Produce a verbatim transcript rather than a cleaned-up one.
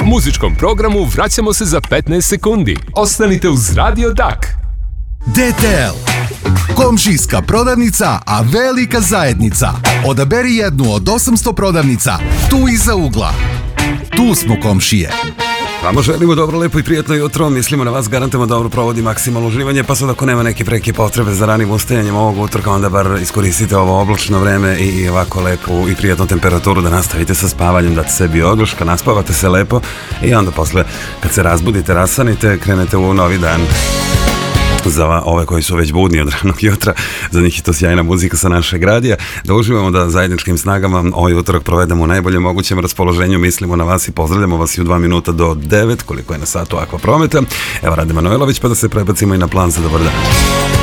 muzičkom programu vraćamo se za petnaest sekundi. Ostanite uz Radio Dak. D T L. Komšijska prodavnica, a velika zajednica. Odaberi jednu od osamsto prodavnica, tu iza ugla. Tu smo komšije. Vamo želimo dobro, lepo i prijatno jutro, mislimo na vas, garantujemo dobro provodi maksimalno uživanje, pa sad ako nema neke preke potrebe za ranim ustajanjem ovog utorka, onda bar iskoristite ovo oblačno vreme i ovako lepu i prijatnu temperaturu da nastavite sa spavanjem, date sebi odluška, naspavate se lepo i onda posle kad se razbudite, rasanite, krenete u novi dan. Za ove koji su već budni od ranog jutra, za njih je to sjajna muzika sa našeg radija, da uživamo, da zajedničkim snagama ovaj utorak provedemo u najboljem mogućem raspoloženju, mislimo na vas i pozdravljamo vas i u dva minuta do devet, koliko je na satu Akva Prometa. Evo Rade Manojlović, pa da se prebacimo i na plan za dobar dan.